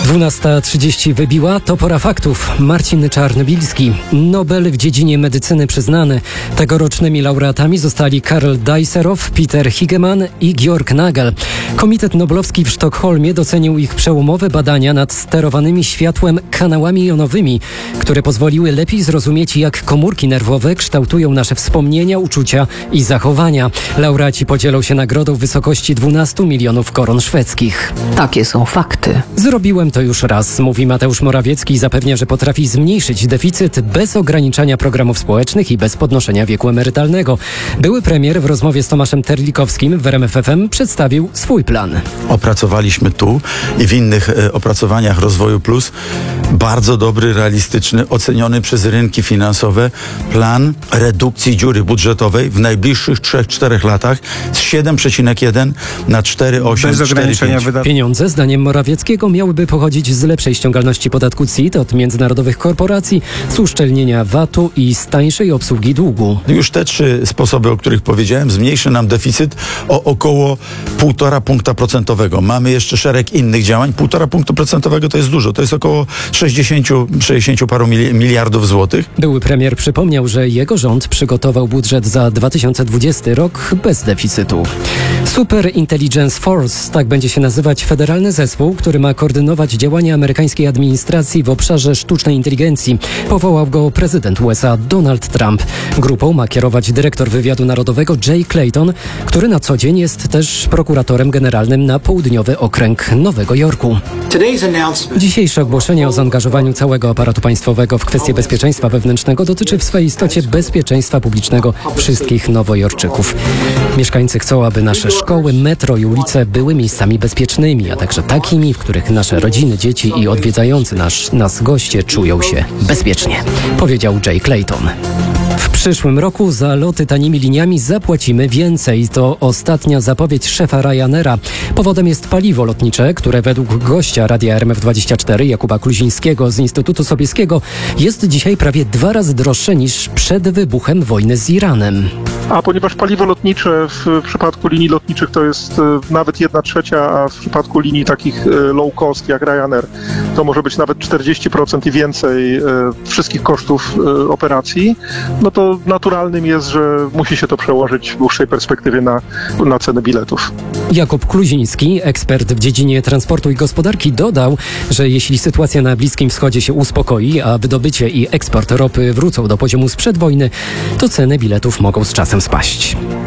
12:30 wybiła, to pora faktów. Marcin Czarnobilski, Nobel w dziedzinie medycyny przyznany. Tegorocznymi laureatami zostali Karl Dijsselhoff, Peter Higeman i Georg Nagel. Komitet Noblowski w Sztokholmie docenił ich przełomowe badania nad sterowanymi światłem kanałami jonowymi, które pozwoliły lepiej zrozumieć, jak komórki nerwowe kształtują nasze wspomnienia, uczucia i zachowania. Laureaci podzielą się nagrodą w wysokości 12 milionów koron szwedzkich. Takie są fakty. Zrobiłem to już raz, mówi Mateusz Morawiecki i zapewnia, że potrafi zmniejszyć deficyt bez ograniczania programów społecznych i bez podnoszenia wieku emerytalnego. Były premier w rozmowie z Tomaszem Terlikowskim w RMF FM przedstawił swój plan. Opracowaliśmy tu i w innych opracowaniach Rozwoju Plus bardzo dobry, realistyczny, oceniony przez rynki finansowe plan redukcji dziury budżetowej w najbliższych 3-4 latach z 7,1 na 4,8. Bez ograniczenia wydatków. Pieniądze, zdaniem Morawieckiego, miałyby pochodzić z lepszej ściągalności podatku CIT od międzynarodowych korporacji, z uszczelnienia VAT-u i z tańszej obsługi długu. Już te 3 sposoby, o których powiedziałem, zmniejszy nam deficyt o około 1,5 punkta procentowego. Mamy jeszcze szereg innych działań. 1,5 punktu procentowego to jest dużo. To jest około 60 paru miliardów złotych. Były premier przypomniał, że jego rząd przygotował budżet za 2020 rok bez deficytu. Super Intelligence Force, tak będzie się nazywać federalny zespół, który ma koordynować działania amerykańskiej administracji w obszarze sztucznej inteligencji. Powołał go prezydent USA Donald Trump. Grupą ma kierować dyrektor wywiadu narodowego Jay Clayton, który na co dzień jest też prokuratorem generalnym na południowy okręg Nowego Jorku. Dzisiejsze ogłoszenie o zaangażowaniu całego aparatu państwowego w kwestie bezpieczeństwa wewnętrznego dotyczy w swojej istocie bezpieczeństwa publicznego wszystkich nowojorczyków. Mieszkańcy chcą, aby nasze szkoły, metro i ulice były miejscami bezpiecznymi, a także takimi, w których nasze rodziny, dzieci i odwiedzający nas goście czują się bezpiecznie, powiedział Jay Clayton. W przyszłym roku za loty tanimi liniami zapłacimy więcej. To ostatnia zapowiedź szefa Ryanaira. Powodem jest paliwo lotnicze, które według gościa Radia RMF24 Jakuba Kluzińskiego z Instytutu Sobieskiego jest dzisiaj prawie 2 razy droższe niż przed wybuchem wojny z Iranem. A ponieważ paliwo lotnicze w przypadku linii lotniczych to jest nawet 1/3, a w przypadku linii takich low cost jak Ryanair to może być nawet 40% i więcej wszystkich kosztów operacji, no to naturalnym jest, że musi się to przełożyć w dłuższej perspektywie na cenę biletów. Jakub Kluziński, ekspert w dziedzinie transportu i gospodarki, dodał, że jeśli sytuacja na Bliskim Wschodzie się uspokoi, a wydobycie i eksport ropy wrócą do poziomu sprzed wojny, to ceny biletów mogą z czasem spaść.